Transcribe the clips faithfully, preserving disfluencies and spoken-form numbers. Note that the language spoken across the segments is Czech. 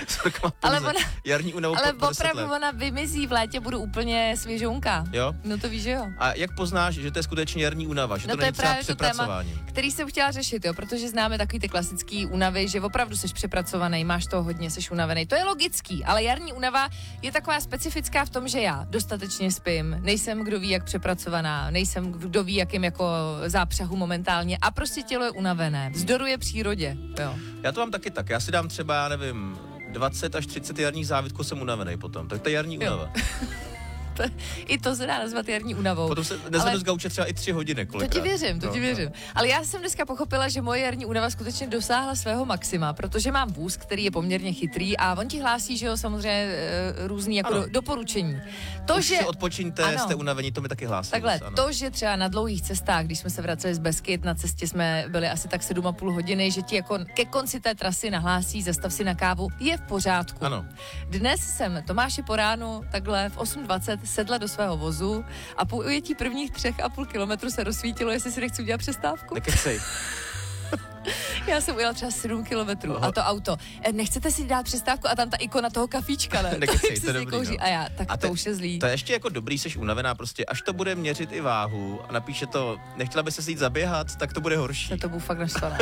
ale ona, jarní únavu ale po opravdu ona vymizí, v létě budu úplně svěžounka. Jo? No to víš, že jo. A jak poznáš, že to je skutečně jarní únava, že no to, to není třeba přepracování? Téma, který jsem chtěla řešit, jo, protože známe takový ty klasický únavy, že opravdu jsi přepracovaný, máš toho hodně, jsi unavený. To je logický, ale jarní únava je taková specifická v tom, že já dostatečně spím, nejsem kdo ví jak přepracovaná, nejsem kdo ví jakým jako zápřahu momentálně a prostě tělo je unavené. Vzdoruje přírodě, jo. Já to mám taky tak, já si dám třeba, já nevím, dvacet až třicet jarních závitků, jsem unavený potom, tak to je jarní únava. To, I to se dá nazvat jarní únavou. Potom se nezvedu z gauče třeba i tři hodiny kolikrát. To ti věřím, to no, ti věřím. No. Ale já jsem dneska pochopila, že moje jarní únava skutečně dosáhla svého maxima, protože mám vůz, který je poměrně chytrý a on ti hlásí, že jo, samozřejmě e, různý jako do, doporučení. To, Už že si odpočiňte, ano, jste unavení, to mi taky hlásí. Takhle, vůz, to, že třeba na dlouhých cestách, když jsme se vraceli z Beskyt, na cestě jsme byli asi tak sedm a půl hodiny, že ti jako ke konci té trasy nahlásí, zastav si na kávu, je v pořádku. Ano. Dnes jsem Tomáši po ránu takhle v osm dvacet sedla do svého vozu a po ujetí prvních třech a půl kilometru se rozsvítilo, jestli si nechci udělat přestávku. Nekecej. Já jsem ujela třeba sedm kilometrů a to auto. Nechcete si dát přestávku a tam ta ikona toho kafíčka, ne? Nekecej, to je dobrý, kouří. no. A já, tak a to te, už je zlý. To je ještě jako dobrý, seš unavená prostě, až to bude měřit i váhu a napíše to, nechtěla by se jít zaběhat, tak to bude horší. Se to budu fakt naštvaná.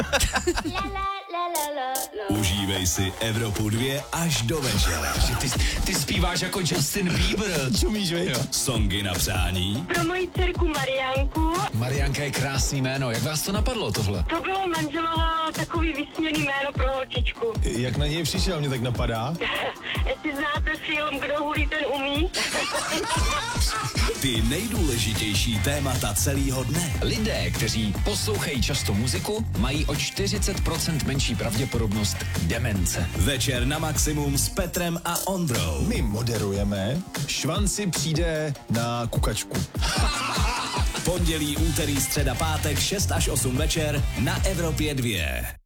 Užívej si Evropu dvě až do večera. Ty, ty zpíváš jako Justin Bieber. Čumíš, vej? Songy na přání. Pro moji dcerku Mariánku. Mariánka je krásný jméno. Jak vás to napadlo tohle? To bylo manželovo takový vysněný jméno pro holčičku. Jak na něj přišel, mě tak napadá. Jestli znáte film Kdo hulí, ten umí. Ty nejdůležitější témata celého dne. Lidé, kteří poslouchají často muziku, mají o čtyřicet procent menší pravděpodobnost demence. Večer na maximum s Petrem a Ondrou. My moderujeme, Švanci přijde na kukačku. Pondělí, úterý, středa, pátek, šest až osm večer na Evropě dvě.